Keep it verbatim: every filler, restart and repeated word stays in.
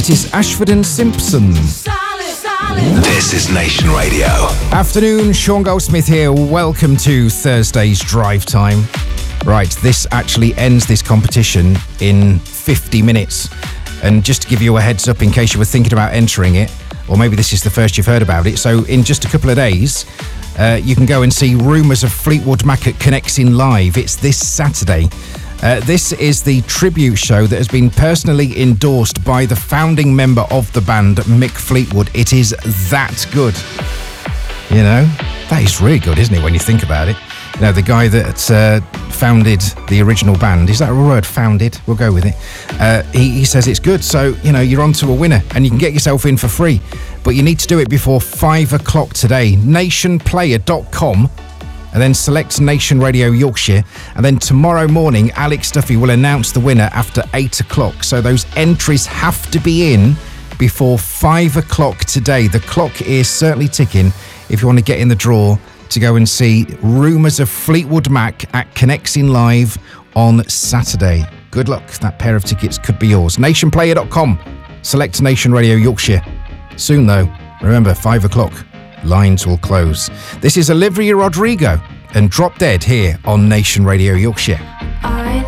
It is Ashford and Simpson. This is Nation Radio. Afternoon, Sean Goldsmith here. Welcome to Thursday's Drive Time. Right, this actually ends this competition in fifty minutes. And just to give you a heads up in case you were thinking about entering it, or maybe this is the first you've heard about it, so in just a couple of days, uh, you can go and see Rumours of Fleetwood Mac at Connexin Live. It's this Saturday. Uh, this is the tribute show that has been personally endorsed by the founding member of the band, Mick Fleetwood. It is that good. You know, that is really good, isn't it, when you think about it? You know, the guy that uh, founded the original band, is that a word, founded? We'll go with it. Uh, he, he says it's good, so, you know, you're on to a winner and you can get yourself in for free. But you need to do it before five o'clock today. nation player dot com. And then select Nation Radio Yorkshire. And then tomorrow morning, Alex Duffy will announce the winner after eight o'clock. So those entries have to be in before five o'clock today. The clock is certainly ticking if you want to get in the draw to go and see Rumours of Fleetwood Mac at Connexin Live on Saturday. Good luck. That pair of tickets could be yours. nation player dot com. Select Nation Radio Yorkshire. Soon, though, remember, five o'clock. Lines will close. This is Olivia Rodrigo and Drop Dead here on Nation Radio Yorkshire.